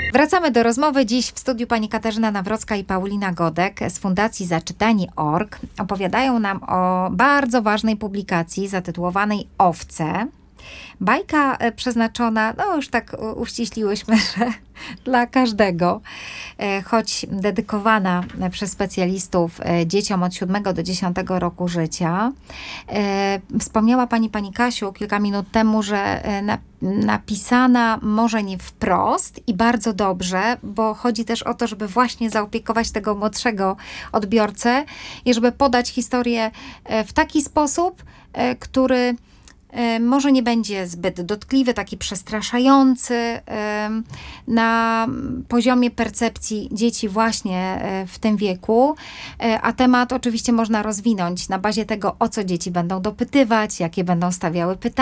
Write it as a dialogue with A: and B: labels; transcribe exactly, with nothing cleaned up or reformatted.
A: Wracamy do rozmowy. Dziś w studiu pani Katarzyna Nawrocka i Paulina Godek z Fundacji Zaczytani kropka org opowiadają nam o bardzo ważnej publikacji zatytułowanej Owce. Bajka przeznaczona, no już tak uściśliłyśmy, że dla każdego, choć dedykowana przez specjalistów dzieciom od siódmego do dziesiątego roku życia. Wspomniała pani, pani Kasiu, kilka minut temu, że na, napisana może nie wprost i bardzo dobrze, bo chodzi też o to, żeby właśnie zaopiekować tego młodszego odbiorcę i żeby podać historię w taki sposób, który może nie będzie zbyt dotkliwy, taki przestraszający na poziomie percepcji dzieci właśnie w tym wieku, a temat oczywiście można rozwinąć na bazie tego, o co dzieci będą dopytywać, jakie będą stawiały pytania.